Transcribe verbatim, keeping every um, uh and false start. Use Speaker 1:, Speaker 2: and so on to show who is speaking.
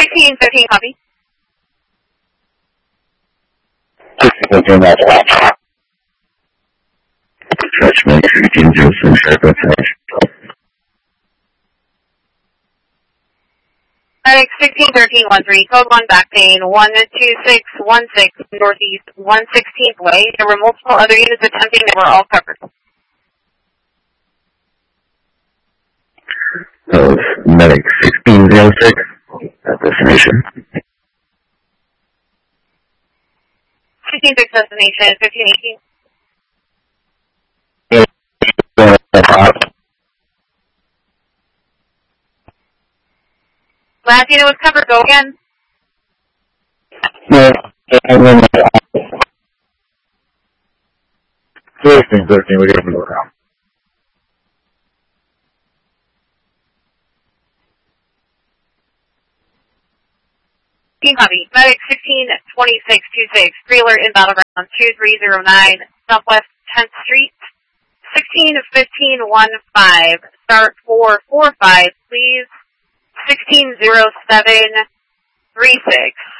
Speaker 1: sixteen fifteen, copy.
Speaker 2: sixteen fifteen, that's right. Attachment sixteen zero six, destination.
Speaker 1: Medic sixteen thirteen one three, code one back pain, one two six one six, northeast, one sixteenth way. There were multiple other units attempting that were all covered.
Speaker 2: So, medic sixteen zero six, at destination.
Speaker 1: sixteen six destination, fifteen eighteen. Last unit was covered, go again.
Speaker 2: Yeah, sixteen thirteen, we got to go around.
Speaker 1: Copy. Medic sixteen twenty-six twenty-six, three alert in battleground, two three zero nine, Southwest tenth Street, sixteen fifteen fifteen, start four four five, please, sixteen zero seven three six.